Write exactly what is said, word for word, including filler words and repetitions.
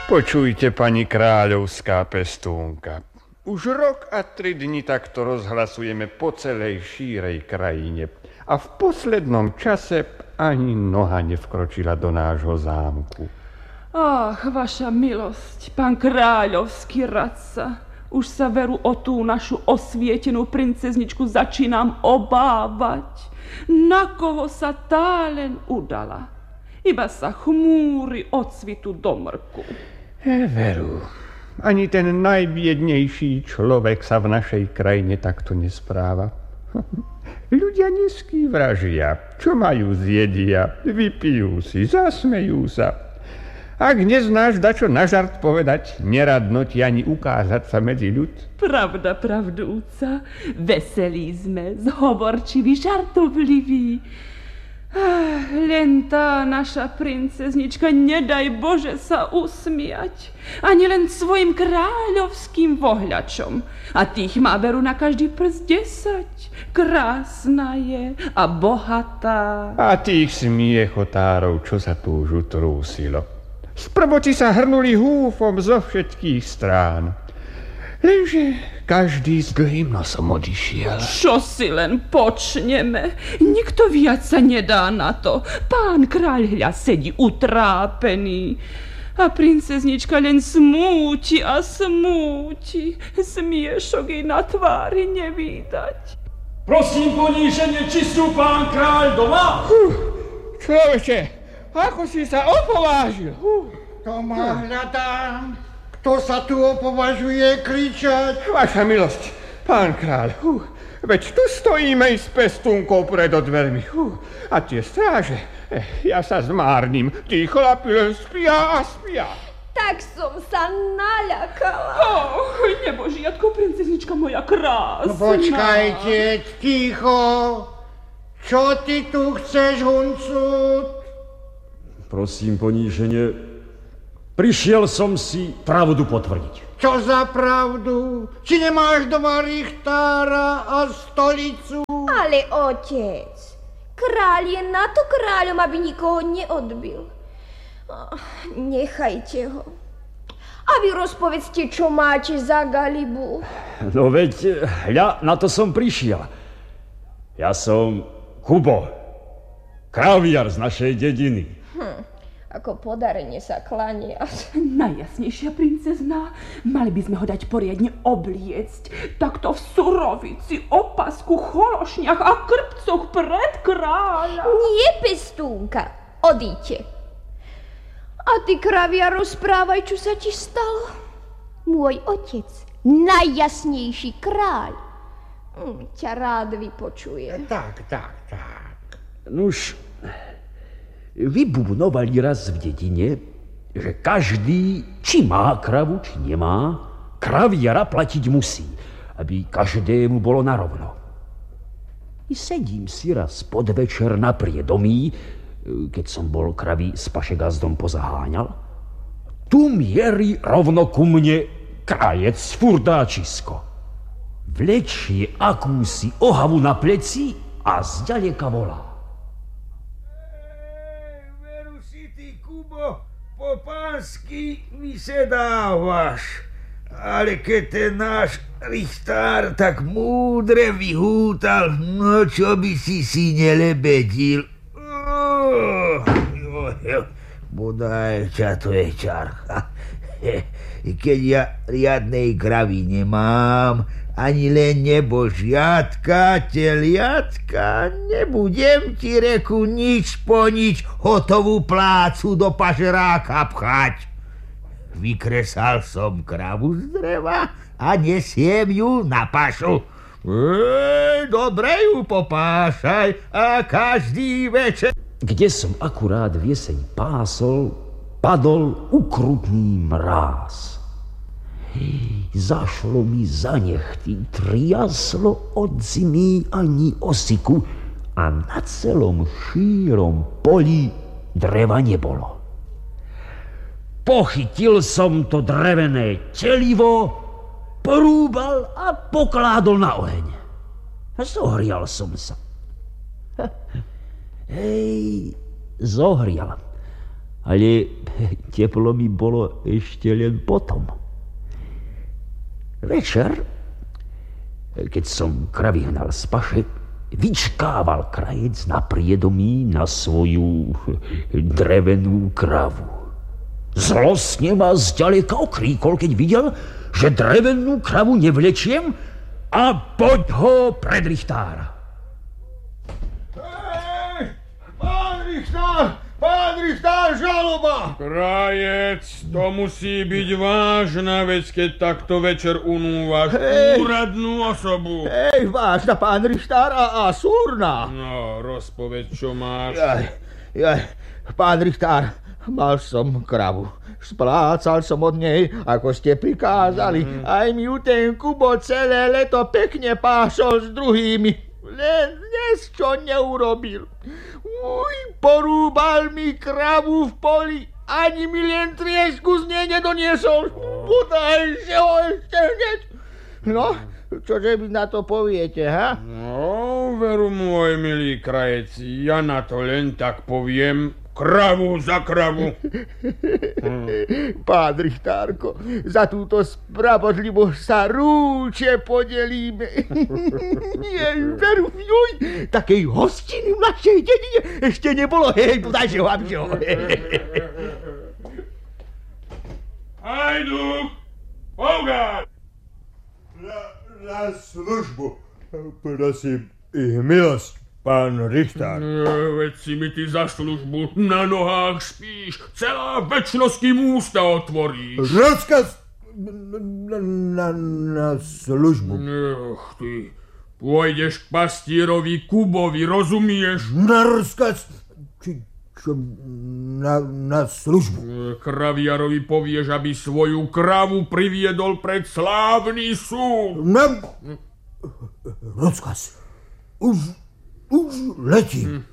Počujte, pani kráľovská pestúnka. Už rok a tri dni takto rozhlasujeme po celej šírej krajine. A v poslednom čase ani noha nevkročila do nášho zámku. Ach, vaša milosť, pán kráľovský radca. Už sa veru o tú našu osvietenú princezničku začínam obávať. Na koho sa tá len udala? Iba sa chmúri od svitu do mrku. E, veru, ani ten najbiednejší človek sa v našej krajine takto nespráva. Ľudia neskývražia, čo majú zjedia, vypijú si, zasmejú sa. Ak neznáš dačo na žart povedať, neradno ti ani ukázať sa medzi ľud. Pravda, pravdúca, veselí sme, zhovorčiví, žartovliví. Ah, len tá naša princeznička, nedaj Bože sa usmiať, ani len svojim kráľovským vohľačom. A tých má veru na každý prst desať. Krásna je a bohatá. A tých smiechotárov, čo sa tu už utrúsilo. Sprvoti sa hrnuli húfom zo všetkých strán. Lenže každý s dlhým nosom odišiel. Čo si len počneme? Nikto viac sa nedá na to. Pán kráľ hľa sedí utrápený. A princeznička len smúti a smúti. Smiešok jej na tvári nevídať. Prosím poníženie, či sú pán kráľ doma? Uh, človeče, ako si sa opovážil? Uh. To ma hľadám. Kto sa tu opovažuje kričať? Vaša milosť, pán kráľ, uh, veď tu stojíme i s pestúnkou pred dvermi. Uh, a tie stráže, eh, ja sa zmárnim, tí chlapi len spia a spia. Tak som sa naľakala. Oh, nebožiatko, princeznička moja krásna. No počkajte, ticho. Čo ty tu chceš, huncut? Prosím poníženie, prišiel som si pravdu potvrdiť. Čo za pravdu? Či nemáš doma richtára a stolicu? Ale otec, kráľ je na to kráľom, aby nikoho neodbil. Nechajte ho. A vy rozpovedzte, čo máte za galibu. No veď, hľa, na to som prišiel. Ja som Kubo, kraviar z našej dediny. Hm. Ako podarenie sa klania. Najjasnejšia princezná, mali by sme ho dať poriadne obliecť. Takto v surovici, opasku, chološniach a krpcoch pred kráľa. Nie, pestúnka, odíďte. A ty, kravia, rozprávaj, čo sa ti stalo. Môj otec, najjasnejší kráľ, ťa rád vypočuje. Tak, tak, tak. Nuž, vybubnovali raz v dedine, že každý, či má kravu, či nemá, kraviara platiť musí, aby každému bolo narovno. I sedím si raz podvečer na priedomí, keď som bol kravy s pašegazdom pozaháňal. Tu mierí rovno ku mne krajec furdáčisko. Vlečie akúsi ohavu na pleci a zďaleka volá. Po pánsky vysedávaš, ale keď ten náš richtár tak múdre vyhútal, no čo by si si nelebedil. Oh, jo, jo, bodaj ťa to je čarcha. Keď ja riadnej kravy nemám, ani len nebožiatka, teliatka, nebudem ti, reku, nič po nič hotovú plácu do pažeráka pchať. Vykresal som kravu z dreva a nesiem ju na pašu. Ej, dobre ju popášaj a každý večer... Kde som akurát v jeseň pásol, padol ukrutný mráz. Zašlo mi za nechty, triaslo od zimy ani osiku a na celom šírom poli dreva nebolo. Pochytil som to drevené telivo, porúbal a pokládol na oheň. Zohrial som sa. Hej, zohrial. A ale teplo mi bolo ešte len potom. Večer, keď som kravy hnal z paše, vyčkával krajec na priedomí na svoju drevenú kravu. Zlostne ma zďaleka okríkol, keď videl, že drevenú kravu nevlečiem a poď ho pred richtára. Hej, pán richtár, pán richtár, žaloba! Krajec, to musí byť vážna vec, keď takto večer unúvaš Hej. úradnú osobu. Hej, vážna, pán richtár, a, a súrna. No, rozpoveď, čo máš. Jaj, jaj, pán richtár, mal som kravu. Splácal som od nej, ako ste prikázali. Mm. Aj mi ju ten Kubo celé leto pekne pášol s druhými. Len dnes čo neurobil. Uj, porúbal mi kravu v poli. Ani mi len triesku z nej nedoniesol. Budaj, že ho ešte hneď. No, čože vy na to poviete, ha? No, veru môj milý krajec, ja na to len tak poviem, kravu za kravu. Pán richtárko, za túto spravodlivosť sa rúče podelíme. Nie, veru, juj, takej hostiny v našej dedine ešte nebolo. Hej, podajte ho, aby ho. Hajduk, Bogár! Na, na službu, prosím, ich milosť. Pán richtár. No, veď si mi ty za službu na nohách spíš. Celá večnosť, kým ústa otvoríš. Rozkaz na, na, na službu. Ech, ty. Pôjdeš k pastierovi Kubovi, rozumieš? Na rozkaz? Či, čo, na, na službu. Kraviarovi povieš, aby svoju kravu priviedol pred slávny súd. Na rozkaz. Už... Už letím.